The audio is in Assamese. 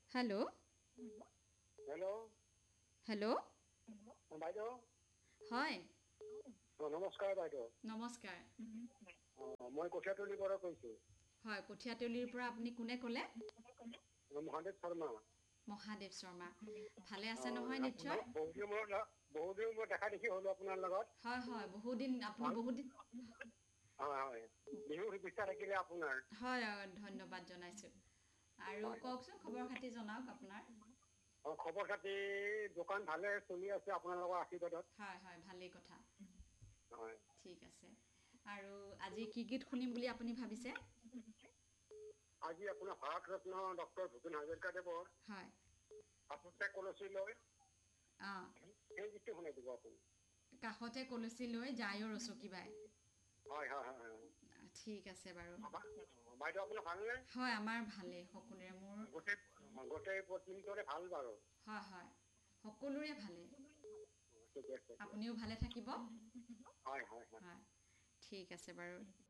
হেল্ল' হেল্ল' হেল্ল' বাইদেউ হয় নমস্কাৰ বাইদেউ নমস্কাৰ মই কঠীয়াতলিৰ পৰা কৈছোঁ হয় কঠীয়াতলিৰ পৰা আপুনি কোনে ক'লে মহাদেৱ শৰ্মা মহাদেৱ শৰ্মা ভালে আছে নহয় নিশ্চয় বহুদিন মই দেখা দেখি হলো আপোনাৰ লগত হয় হয় বহুদিন আপুনি বহুদিন হয় হয় বিহুৰ শুভেচ্ছা থাকিলে আপোনাৰ হয় ধন্যবাদ জনাইছোঁ আৰু হয় কওকচোন খবৰ খাতি জনাওক আপোনাৰ খবৰ খাতি দোকান ভালে চলি আছে আপোনালোকৰ আশীৰ্বাদত হয় হয় ভালেই কথা হয় ঠিক আছে আৰু আজি কি গীত শুনিম বুলি আপুনি ভাবিছে আজি আপোনাৰ ভাৰত ৰত্ন ডক্টৰ ভূপেন হাজৰিকাদেৱৰ হয় কাষতে কলচী লৈ অঁ সেই গীতটো শুনাই দিব আপুনি কাষতে কলচী লৈ যায়ও ৰচকী বাই হয় হয় হয় হয় ঠিক আছে বাৰু বাইদেউ আপোনাৰ ভালনে হয় আমাৰ ভালেই সকলোৰে মোৰ গোটেই টিমটোৰে ভাল বাৰু হয় হয় সকলোৰে ভালে ঠিকে আছে আপুনিও ভালে থাকিব হয় হয় হয় হয় ঠিক আছে বাৰু